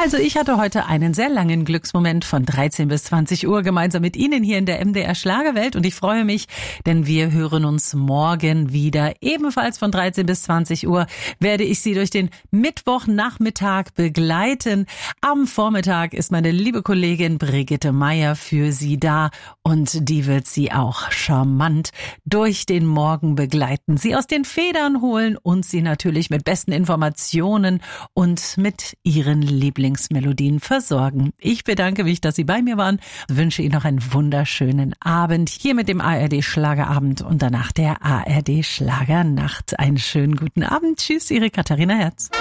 Also ich hatte heute einen sehr langen Glücksmoment von 13 bis 20 Uhr gemeinsam mit Ihnen hier in der MDR Schlagerwelt und ich freue mich, denn wir hören uns morgen wieder. Ebenfalls von 13 bis 20 Uhr werde ich Sie durch den Mittwochnachmittag begleiten. Am Vormittag ist meine liebe Kollegin Brigitte Meier für Sie da und die wird Sie auch charmant durch den Morgen begleiten, Sie aus den Federn holen und Sie natürlich mit besten Informationen und mit Ihren Lieblingsmelodien versorgen. Ich bedanke mich, dass Sie bei mir waren, wünsche Ihnen noch einen wunderschönen Abend hier mit dem ARD Schlagerabend und danach der ARD Schlagernacht. Einen schönen guten Abend. Tschüss, Ihre Katharina Herz.